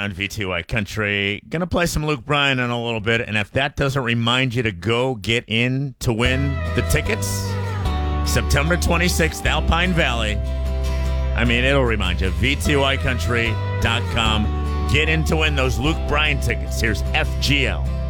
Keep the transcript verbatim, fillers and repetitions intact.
on V T Y Country. Gonna play some Luke Bryan in a little bit, and if that doesn't remind you to go get in to win the tickets, September twenty-sixth, Alpine Valley. I mean, it'll remind you. V T Y country dot com. Get in to win those Luke Bryan tickets. Here's F G L.